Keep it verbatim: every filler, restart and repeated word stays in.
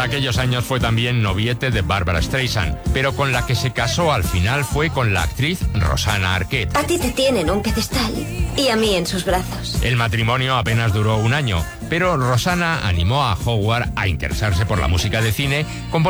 aquellos años fue también noviete de Barbra Streisand, pero con la que se casó al final fue con la actriz Rosanna Arquette. A ti te tienen un pedestal y a mí en sus brazos. El matrimonio apenas duró un año, pero Rosanna animó a Howard a interesarse por la música de cine, componiendo